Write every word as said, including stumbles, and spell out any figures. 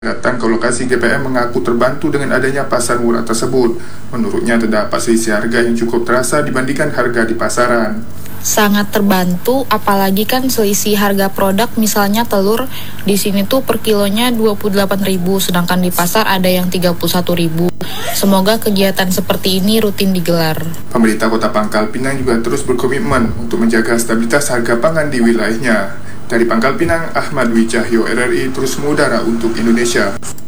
Datang ke lokasi G P M mengaku terbantu dengan adanya pasar murah tersebut. Menurutnya terdapat selisih harga yang cukup terasa dibandingkan harga di pasaran. Sangat terbantu, apalagi kan selisih harga produk, misalnya telur di sini tuh per kilonya dua puluh delapan ribu, sedangkan di pasar ada yang tiga puluh satu ribu. Semoga kegiatan seperti ini rutin digelar. Pemerintah Kota Pangkal Pinang juga terus berkomitmen untuk menjaga stabilitas harga pangan di wilayahnya. Dari Pangkal Pinang, Ahmad Dwi Cahyo, R R I terus mengudara untuk Indonesia.